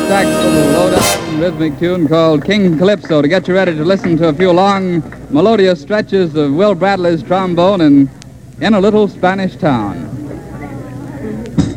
sax, a little low-down rhythmic tune called King Calypso to get you ready to listen to a few long, melodious stretches of Will Bradley's trombone in a little Spanish town.